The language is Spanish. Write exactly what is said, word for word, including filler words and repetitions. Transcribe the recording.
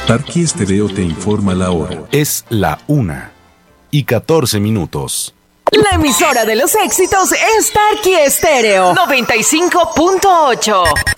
Tarqui Estéreo te informa la hora. Es la una y catorce minutos. La emisora de los éxitos es Tarqui Estéreo noventa y cinco punto ocho.